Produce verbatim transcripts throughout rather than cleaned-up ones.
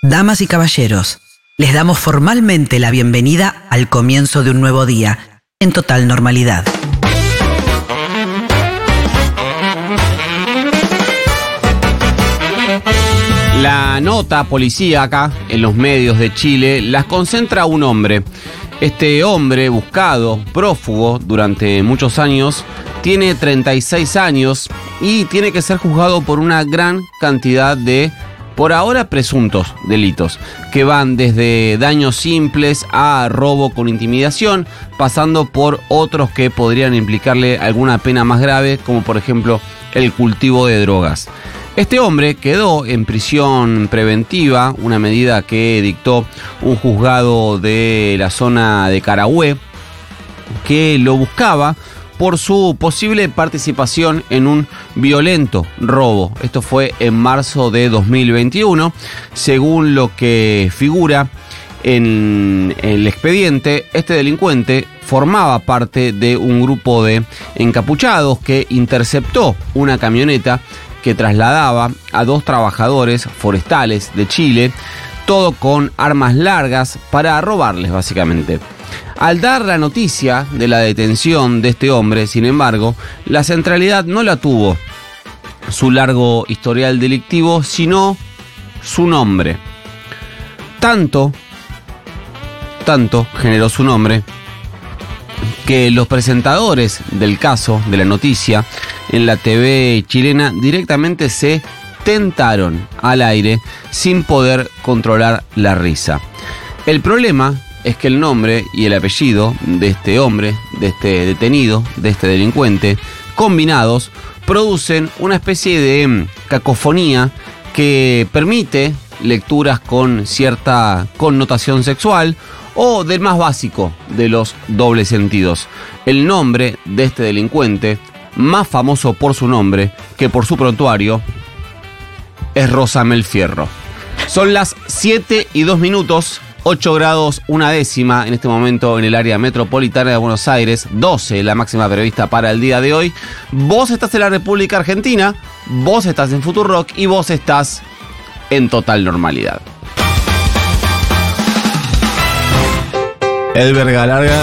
Damas y caballeros, les damos formalmente la bienvenida al comienzo de un nuevo día, en total normalidad. La nota policíaca en los medios de Chile las concentra un hombre. Este hombre, buscado, prófugo durante muchos años, tiene treinta y seis años y tiene que ser juzgado por una gran cantidad de, por ahora, presuntos delitos, que van desde daños simples a robo con intimidación, pasando por otros que podrían implicarle alguna pena más grave, como por ejemplo el cultivo de drogas. Este hombre quedó en prisión preventiva, una medida que dictó un juzgado de la zona de Carahue, que lo buscaba por su posible participación en un violento robo. Esto fue en marzo de dos mil veintiuno, según lo que figura en el expediente. Este delincuente formaba parte de un grupo de encapuchados que interceptó una camioneta que trasladaba a dos trabajadores forestales de Chile, todo con armas largas para robarles básicamente. Al dar la noticia de la detención de este hombre, sin embargo, la centralidad no la tuvo su largo historial delictivo, sino su nombre. Tanto, tanto generó su nombre que los presentadores del caso, de la noticia, en la T V chilena directamente se tentaron al aire sin poder controlar la risa. El problema es que el nombre y el apellido de este hombre, de este detenido, de este delincuente, combinados, producen una especie de cacofonía que permite lecturas con cierta connotación sexual o del más básico de los dobles sentidos. El nombre de este delincuente, más famoso por su nombre que por su prontuario, es Rosamel Fierro. Son las siete y dos minutos, ocho grados una décima en este momento en el área metropolitana de Buenos Aires, doce la máxima prevista para el día de hoy. Vos estás en la República Argentina, vos estás en Futurock y vos estás en total normalidad. El verga larga.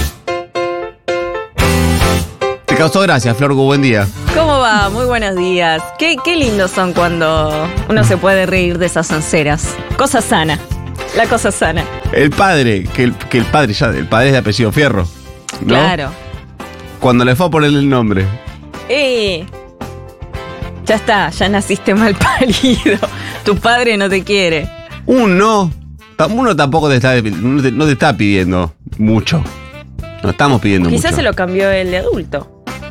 Te causó gracia, Flor, buen día. ¿Cómo va? Muy buenos días. Qué, qué lindos son cuando uno se puede reír de esas onceras. Cosa sana. La cosa sana. El padre, que el, que el padre ya, el padre es de apellido Fierro, ¿no? Claro. Cuando le fue a ponerle el nombre. Eh. Ya está, ya naciste mal parido. Tu padre no te quiere. Uno, uno tampoco te está, no te, no te está pidiendo mucho. No estamos pidiendo Quizás mucho. se lo cambió el de adulto.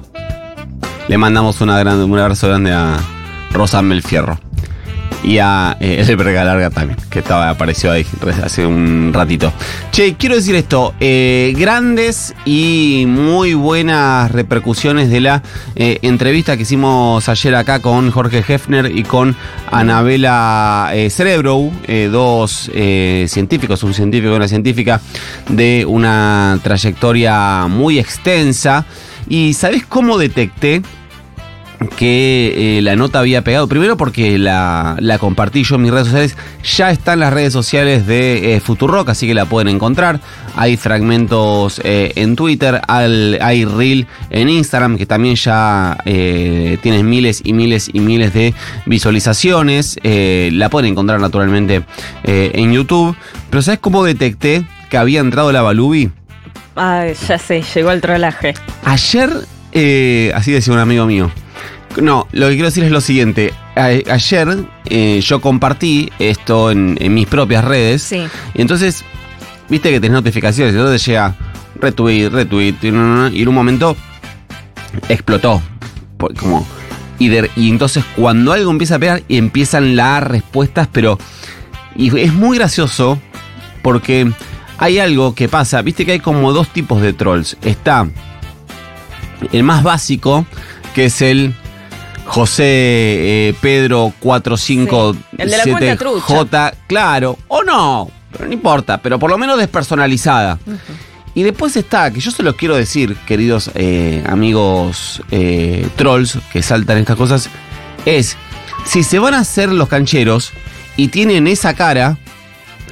Le mandamos una gran, un abrazo grande a Rosamel Fierro. Y a eh, el verga larga también, que estaba apareció ahí hace un ratito. Che, quiero decir esto, eh, grandes y muy buenas repercusiones de la eh, entrevista que hicimos ayer acá con Jorge Hefner y con Anabela eh, Cerebro, eh, dos eh, científicos, un científico y una científica de una trayectoria muy extensa. ¿Y sabés cómo detecté que eh, la nota había pegado? Primero porque la, la compartí yo en mis redes sociales. Ya están las redes sociales de eh, Futurock, así que la pueden encontrar. Hay fragmentos eh, en Twitter, al, hay Reel en Instagram, que también ya eh, tienen miles y miles y miles de visualizaciones. Eh, la pueden encontrar naturalmente eh, en YouTube. Pero ¿sabes cómo detecté que había entrado la Balubi? Ay, ya sé, llegó el trolaje. Ayer, eh, así decía un amigo mío. No, lo que quiero decir es lo siguiente. A, ayer eh, yo compartí esto en, en mis propias redes. Sí. Y entonces, viste que tenés notificaciones. Entonces llega retweet, retweet. Y en un momento explotó. Como, y, de, y entonces cuando algo empieza a pegar, empiezan las respuestas. Pero y es muy gracioso porque hay algo que pasa. Viste que hay como dos tipos de trolls. Está el más básico, que es el José eh, Pedro cuatro cinco siete J, claro, o no, pero no importa, pero por lo menos despersonalizada. Uh-huh. Y después está, que yo se los quiero decir, queridos eh, amigos eh, trolls que saltan estas cosas, es, si se van a hacer los cancheros y tienen esa cara,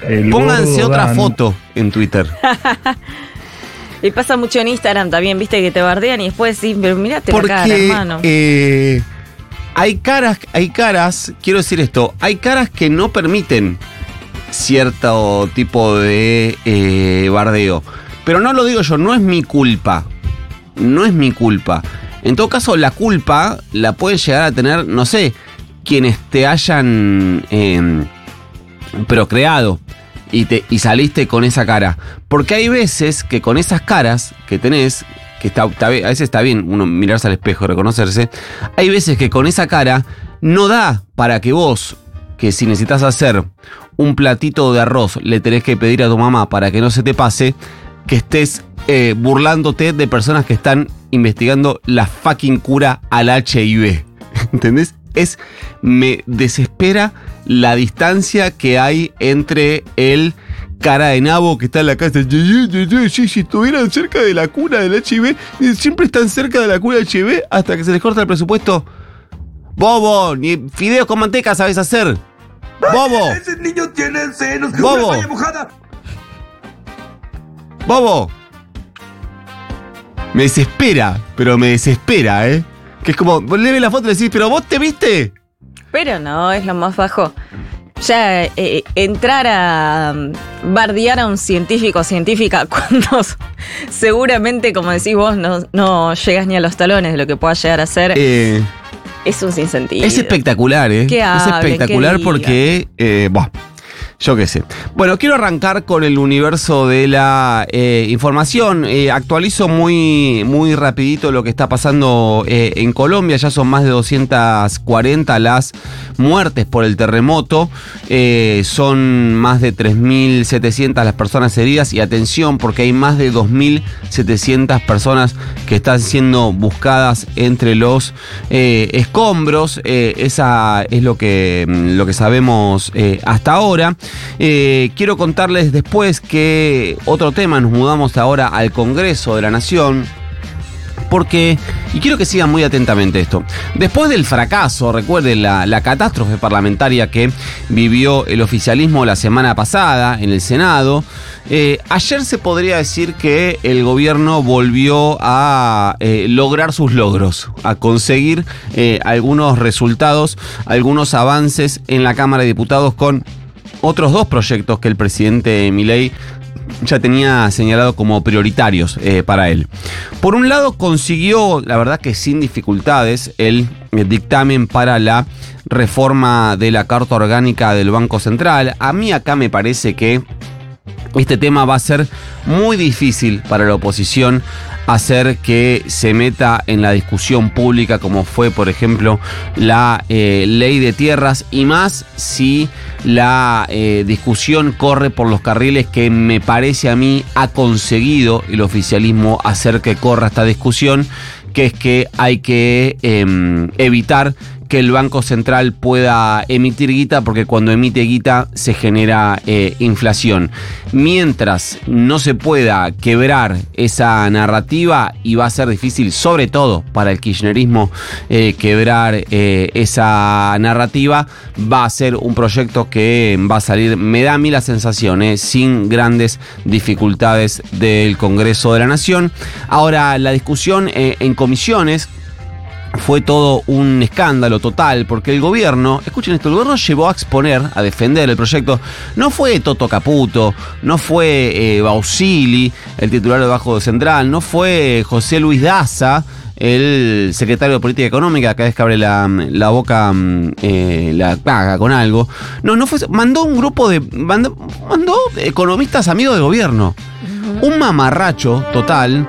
El Pónganse gordo otra Dan. foto en Twitter. Y pasa mucho en Instagram también, viste, que te bardean y después sí, pero mirate la cara, Porque hermano. eh, hay caras, hay caras, quiero decir esto, hay caras que no permiten cierto tipo de eh, bardeo. Pero no lo digo yo, no es mi culpa. No es mi culpa. En todo caso, la culpa la pueden llegar a tener, no sé, quienes te hayan eh, procreado y, te, y saliste con esa cara. Porque hay veces que con esas caras que tenés, que está, está, a veces está bien uno mirarse al espejo, reconocerse, hay veces que con esa cara no da para que vos, que si necesitas hacer un platito de arroz, le tenés que pedir a tu mamá para que no se te pase, que estés eh, burlándote de personas que están investigando la fucking cura al H I V. ¿Entendés? Es, me desespera la distancia que hay entre el cara de nabo que está en la casa. Si si estuvieran cerca de la cura del H I V, siempre están cerca de la cura del H I V hasta que se les corta el presupuesto. Bobo, ni fideos con manteca sabes hacer. Bobo. Ese niño tiene senos. Bobo. Una toalla mojada. Bobo. Me desespera, pero me desespera, ¿eh? Que es como, vos le ves la foto y le decís, ¿pero vos te viste? Pero no, es lo más bajo. Ya eh, entrar a um, bardear a un científico o científica cuando seguramente, como decís vos, no, no llegas ni a los talones de lo que pueda llegar a ser, Eh, es un sinsentido. es espectacular, ¿eh? Que es hablen, espectacular que porque, eh, buah, yo qué sé. Bueno, quiero arrancar con el universo de la eh, información. Eh, actualizo muy, muy rapidito lo que está pasando eh, en Colombia. Ya son más de doscientas cuarenta las muertes por el terremoto. Eh, son más de tres mil setecientas las personas heridas. Y atención, porque hay más de dos mil setecientas personas que están siendo buscadas entre los eh, escombros. Eh, esa es lo que, lo que sabemos eh, hasta ahora. Eh, quiero contarles después que otro tema, nos mudamos ahora al Congreso de la Nación. Porque, y quiero que sigan muy atentamente esto, después del fracaso, recuerden la, la catástrofe parlamentaria que vivió el oficialismo la semana pasada en el Senado, eh, ayer se podría decir que el gobierno volvió a eh, lograr sus logros, a conseguir eh, algunos resultados, algunos avances en la Cámara de Diputados con otros dos proyectos que el presidente Milei ya tenía señalado como prioritarios eh, para él. Por un lado, consiguió, la verdad que sin dificultades, el, el dictamen para la reforma de la Carta Orgánica del Banco Central. A mí acá me parece que este tema va a ser muy difícil para la oposición hacer que se meta en la discusión pública como fue, por ejemplo, la eh, ley de tierras, y más si la eh, discusión corre por los carriles que me parece a mí ha conseguido el oficialismo hacer que corra esta discusión, que es que hay que eh, evitar que el Banco Central pueda emitir guita, porque cuando emite guita se genera eh, inflación. Mientras no se pueda quebrar esa narrativa, y va a ser difícil, sobre todo para el kirchnerismo, eh, quebrar eh, esa narrativa, va a ser un proyecto que va a salir, me da a mí la sensación, eh, sin grandes dificultades del Congreso de la Nación. Ahora, la discusión eh, en comisiones fue todo un escándalo total, porque el gobierno, escuchen esto, el gobierno llevó a exponer, a defender el proyecto, no fue Toto Caputo, no fue eh, Bausili, el titular de Banco Central, no fue José Luis Daza, el secretario de Política Económica, cada vez que abre la, la boca eh, la caga con algo. No, no fue, mandó un grupo de, mandó, mandó economistas amigos del gobierno. Uh-huh. Un mamarracho total.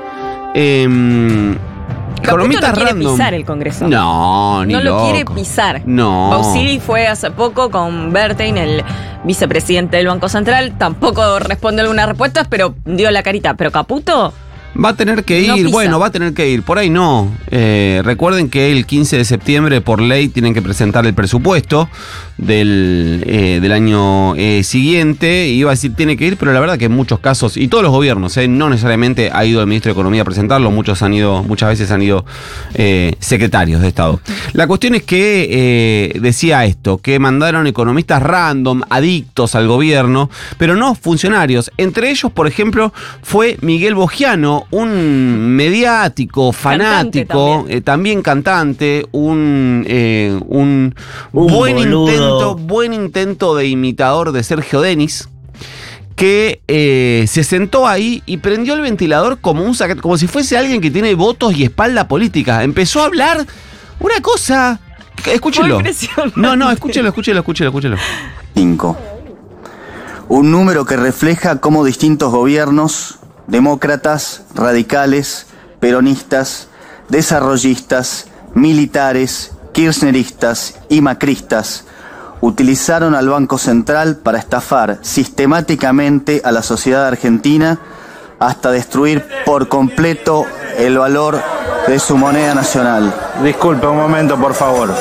Eh, Caputo no quiere random. pisar el Congreso. No, ni No loco. lo quiere pisar. No. Bausili fue hace poco con Bertein, el vicepresidente del Banco Central. Tampoco responde algunas respuestas, pero dio la carita. Pero Caputo va a tener que ir, no bueno, va a tener que ir. Por ahí no. Eh, recuerden que el quince de septiembre, por ley, tienen que presentar el presupuesto del, eh, del año eh, siguiente. Iba a decir tiene que ir, pero la verdad que en muchos casos, y todos los gobiernos, eh, no necesariamente ha ido el ministro de Economía a presentarlo, muchos han ido, muchas veces han ido eh, secretarios de Estado. La cuestión es que eh, decía esto, que mandaron economistas random, adictos al gobierno, pero no funcionarios. Entre ellos, por ejemplo, fue Miguel Bogiano, un mediático, fanático, cantante también. Eh, también cantante, un, eh, un, un buen boludo. intento, buen intento de imitador de Sergio Denis, que eh, se sentó ahí y prendió el ventilador como un sac- como si fuese alguien que tiene votos y espalda política. Empezó a hablar una cosa. Escúchelo. No, no, escúchelo, escúchelo, escúchelo, escúchelo. cinco. Un número que refleja cómo distintos gobiernos, demócratas, radicales, peronistas, desarrollistas, militares, kirchneristas y macristas utilizaron al Banco Central para estafar sistemáticamente a la sociedad argentina hasta destruir por completo el valor de su moneda nacional. Disculpe un momento, por favor.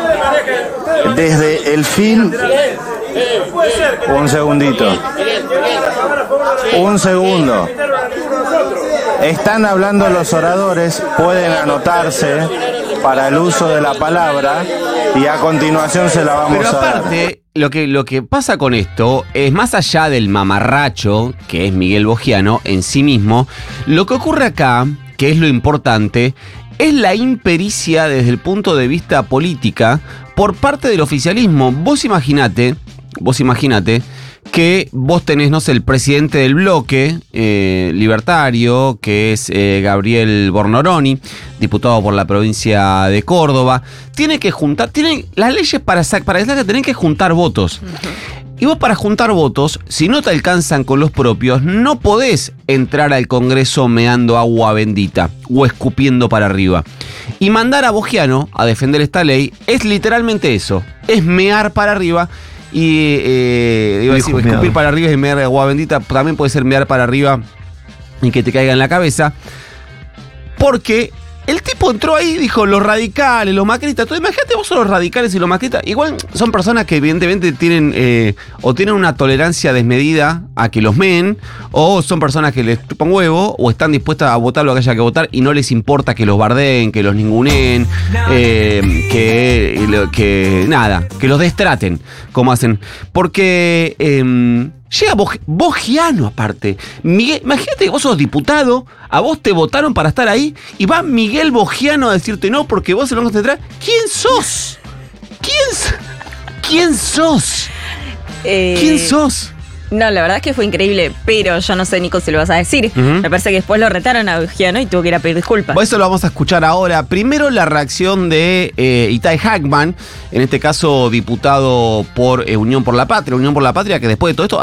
Desde el fin... Un segundito. Un segundo. Están hablando los oradores, pueden anotarse para el uso de la palabra y a continuación se la vamos Pero a dar. aparte, lo que, lo que pasa con esto es más allá del mamarracho, que es Miguel Bogiano en sí mismo, lo que ocurre acá, que es lo importante, es la impericia desde el punto de vista política por parte del oficialismo. Vos imaginate, vos imaginate que vos tenés, no sé, el presidente del bloque eh, libertario, que es eh, Gabriel Bornoroni, diputado por la provincia de Córdoba, tiene que juntar, tiene las leyes para para que tienen que juntar votos. Uh-huh. Y vos para juntar votos, si no te alcanzan con los propios, no podés entrar al Congreso meando agua bendita o escupiendo para arriba. Y mandar a Bogiano a defender esta ley es literalmente eso, es mear para arriba. Y eh, iba a decir, escupir para arriba y mear agua bendita, también puede ser mear para arriba y que te caiga en la cabeza. Porque el tipo entró ahí y dijo, los radicales, los macristas. Entonces, imagínate vos, los radicales y los macristas. Igual son personas que evidentemente tienen eh, o tienen una tolerancia desmedida a que los meen, o son personas que les chupan huevo, o están dispuestas a votar lo que haya que votar y no les importa que los bardeen, que los ninguneen, eh, que, que nada, que los destraten, como hacen. Porque... Eh, Llega Bog- Bogiano aparte. Miguel, imagínate que vos sos diputado, a vos te votaron para estar ahí y va Miguel Bogiano a decirte no porque vos se lo vas a entrar. ¿Quién sos? ¿Quién, ¿Quién sos? Eh... ¿Quién sos? No, la verdad es que fue increíble, pero yo no sé, Nico, si lo vas a decir. Uh-huh. Me parece que después lo retaron a Bogiano y tuvo que ir a pedir disculpas. Eso lo vamos a escuchar ahora. Primero la reacción de eh, Itai Hackman, en este caso diputado por eh, Unión por la Patria. Unión por la Patria, que después de todo esto